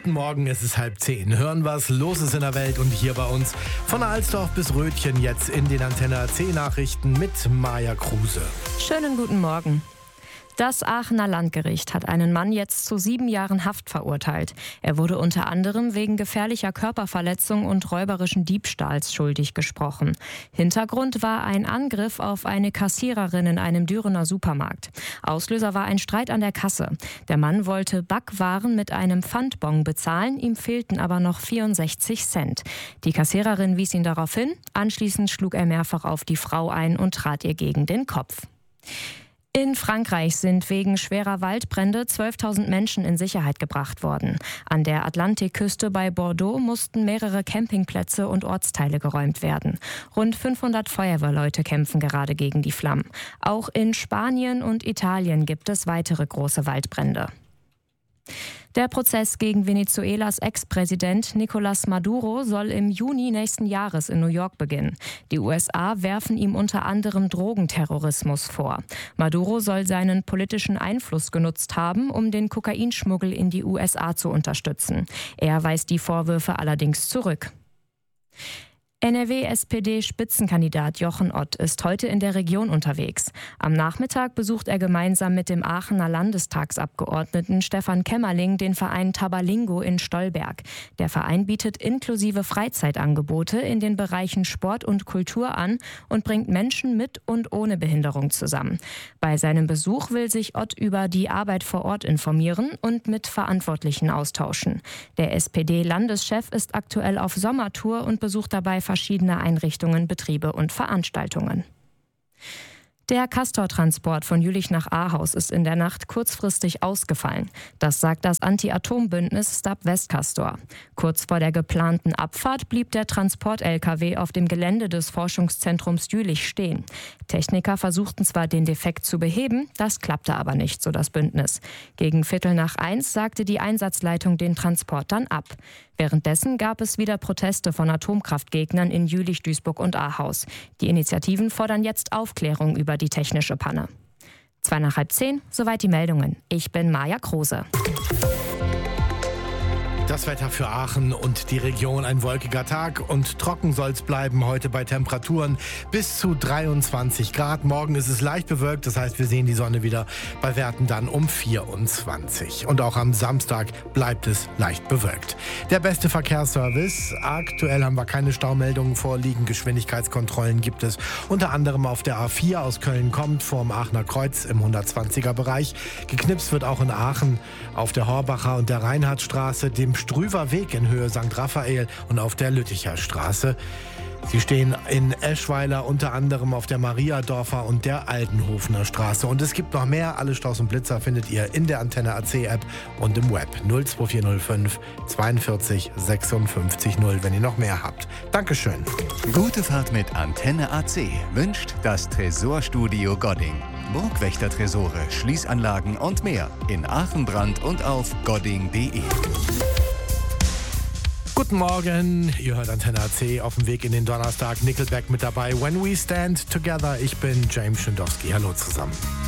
Guten Morgen, es ist 9:30. Hören, was los ist in der Welt und hier bei uns. Von Alsdorf bis Rötchen jetzt in den Antenne AC Nachrichten mit Maja Kruse. Schönen guten Morgen. Das Aachener Landgericht hat einen Mann jetzt zu 7 Jahren Haft verurteilt. Er wurde unter anderem wegen gefährlicher Körperverletzung und räuberischen Diebstahls schuldig gesprochen. Hintergrund war ein Angriff auf eine Kassiererin in einem Dürener Supermarkt. Auslöser war ein Streit an der Kasse. Der Mann wollte Backwaren mit einem Pfandbon bezahlen, ihm fehlten aber noch 64 Cent. Die Kassiererin wies ihn darauf hin, anschließend schlug er mehrfach auf die Frau ein und trat ihr gegen den Kopf. In Frankreich sind wegen schwerer Waldbrände 12.000 Menschen in Sicherheit gebracht worden. An der Atlantikküste bei Bordeaux mussten mehrere Campingplätze und Ortsteile geräumt werden. Rund 500 Feuerwehrleute kämpfen gerade gegen die Flammen. Auch in Spanien und Italien gibt es weitere große Waldbrände. Der Prozess gegen Venezuelas Ex-Präsident Nicolás Maduro soll im Juni nächsten Jahres in New York beginnen. Die USA werfen ihm unter anderem Drogenterrorismus vor. Maduro soll seinen politischen Einfluss genutzt haben, um den Kokainschmuggel in die USA zu unterstützen. Er weist die Vorwürfe allerdings zurück. NRW-SPD-Spitzenkandidat Jochen Ott ist heute in der Region unterwegs. Am Nachmittag besucht er gemeinsam mit dem Aachener Landestagsabgeordneten Stefan Kämmerling den Verein Tabalingo in Stolberg. Der Verein bietet inklusive Freizeitangebote in den Bereichen Sport und Kultur an und bringt Menschen mit und ohne Behinderung zusammen. Bei seinem Besuch will sich Ott über die Arbeit vor Ort informieren und mit Verantwortlichen austauschen. Der SPD-Landeschef ist aktuell auf Sommertour und besucht dabei verschiedene Einrichtungen, Betriebe und Veranstaltungen. Der Castor-Transport von Jülich nach Ahaus ist in der Nacht kurzfristig ausgefallen. Das sagt das Anti-Atom-Bündnis Stop Westcastor. Kurz vor der geplanten Abfahrt blieb der Transport-LKW auf dem Gelände des Forschungszentrums Jülich stehen. Techniker versuchten zwar, den Defekt zu beheben, das klappte aber nicht, so das Bündnis. Gegen 1:15 sagte die Einsatzleitung den Transport dann ab. Währenddessen gab es wieder Proteste von Atomkraftgegnern in Jülich, Duisburg und Ahaus. Die Initiativen fordern jetzt Aufklärung über die technische Panne. 9:30, soweit die Meldungen. Ich bin Maja Kruse. Das Wetter für Aachen und die Region: ein wolkiger Tag und trocken soll es bleiben heute bei Temperaturen bis zu 23 Grad. Morgen ist es leicht bewölkt, das heißt, wir sehen die Sonne wieder bei Werten dann um 24. Und auch am Samstag bleibt es leicht bewölkt. Der beste Verkehrsservice: aktuell haben wir keine Staumeldungen vorliegen. Geschwindigkeitskontrollen gibt es unter anderem auf der A4 aus Köln kommt vorm Aachener Kreuz im 120er Bereich. Geknipst wird auch in Aachen auf der Horbacher und der Reinhardtstraße, dem Strüver Weg in Höhe St. Raphael und auf der Lütticher Straße. Sie stehen in Eschweiler unter anderem auf der Mariadorfer und der Aldenhofener Straße. Und es gibt noch mehr. Alle Staus und Blitzer findet ihr in der Antenne AC App und im Web 02405 42 56 0, wenn ihr noch mehr habt. Dankeschön. Gute Fahrt mit Antenne AC wünscht das Tresorstudio Godding. Burgwächter-Tresore, Schließanlagen und mehr in Aachen, Brand und auf godding.de. Guten Morgen, ihr hört Antenne AC auf dem Weg in den Donnerstag. Nickelback mit dabei. When We Stand Together. Ich bin James Schindowski. Hallo zusammen.